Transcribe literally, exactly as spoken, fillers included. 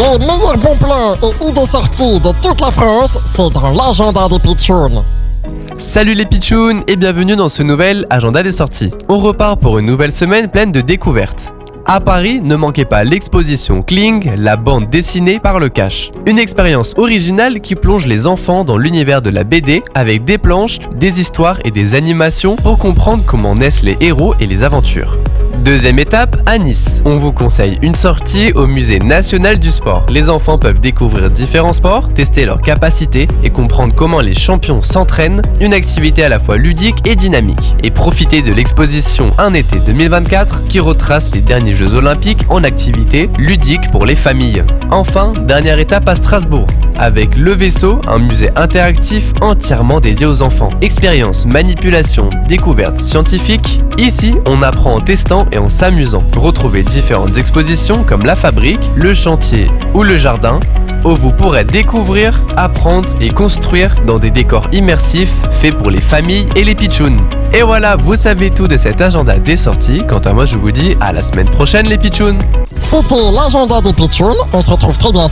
Les meilleurs bons plans et idées sorties de toute la France, c'est dans l'agenda des pitchouns. Salut les pitchouns et bienvenue dans ce nouvel agenda des sorties. On repart pour une nouvelle semaine pleine de découvertes. À Paris, ne manquez pas l'exposition Kling, la bande dessinée par le cash. Une expérience originale qui plonge les enfants dans l'univers de la B D avec des planches, des histoires et des animations pour comprendre comment naissent les héros et les aventures. Deuxième étape, à Nice. On vous conseille une sortie au musée national du sport. Les enfants peuvent découvrir différents sports, tester leurs capacités et comprendre comment les champions s'entraînent, une activité à la fois ludique et dynamique. Et profiter de l'exposition Un été deux mille vingt-quatre qui retrace les derniers Jeux Olympiques en activité ludique pour les familles. Enfin, dernière étape à Strasbourg, avec Le Vaisseau, un musée interactif entièrement dédié aux enfants. Expérience, manipulation, découverte scientifique. Ici, on apprend en testant et en s'amusant. Retrouvez différentes expositions comme la fabrique, le chantier ou le jardin, où vous pourrez découvrir, apprendre et construire dans des décors immersifs faits pour les familles et les pitchouns. Et voilà, vous savez tout de cet agenda des sorties. Quant à moi, je vous dis à la semaine prochaine les pitchouns. C'était l'agenda des pitchouns. On se retrouve très bientôt